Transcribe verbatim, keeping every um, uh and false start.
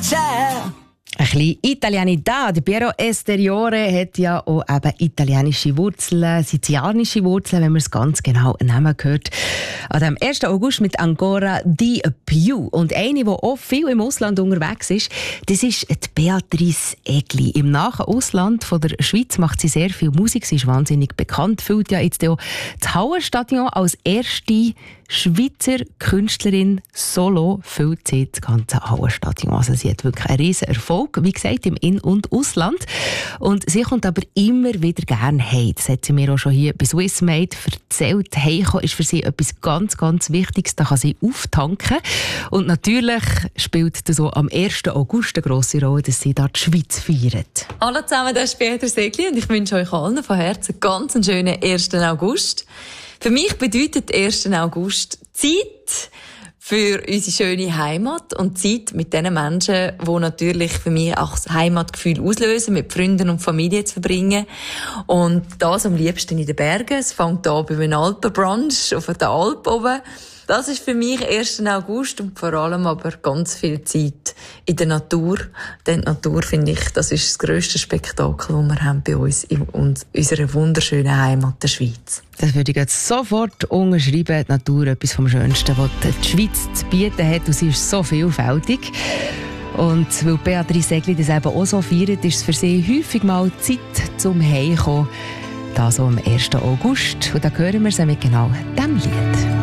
c'è. Ein bisschen Italianität. Piero Esteriore hat ja auch eben italienische Wurzeln, sizilianische Wurzeln, wenn man es ganz genau nehmen hört. An dem ersten August mit Ancora di più. Und eine, die auch viel im Ausland unterwegs ist, das ist die Beatrice Egli. Im nahen Ausland von der Schweiz macht sie sehr viel Musik. Sie ist wahnsinnig bekannt. Füllt ja jetzt auch das Hallenstadion als erste Schweizer Künstlerin solo füllt sie das ganze Hallenstadion. Also sie hat wirklich einen riesen Erfolg, wie gesagt, im In- und Ausland. Und sie kommt aber immer wieder gerne heim. Das hat sie mir auch schon hier bei Swissmade erzählt. Heimkommen ist für sie etwas ganz, ganz Wichtiges. Da kann sie auftanken. Und natürlich spielt das auch am ersten August eine grosse Rolle, dass sie da die Schweiz feiert. Hallo zusammen, das ist Beatrice Egli und ich wünsche euch allen von Herzen ganz einen schönen ersten August. Für mich bedeutet ersten August Zeit für unsere schöne Heimat und Zeit mit den Menschen, die natürlich für mich auch das Heimatgefühl auslösen, mit Freunden und Familie zu verbringen. Und das am liebsten in den Bergen. Es fängt an bei einem Alpenbrunch auf der Alp oben. Das ist für mich ersten August und vor allem aber ganz viel Zeit in der Natur. Denn die Natur, finde ich, das ist das grösste Spektakel, das wir haben bei uns in unserer wunderschönen Heimat, der Schweiz. Das würde ich jetzt sofort unterschreiben. Die Natur, etwas vom Schönsten, was die Schweiz zu bieten hat. Und sie ist so vielfältig. Und weil Beatrice Egli das eben auch so feiert, ist es für sie häufig mal Zeit zum Heimkommen. Das so am ersten August. Und da hören wir sie mit genau diesem Lied.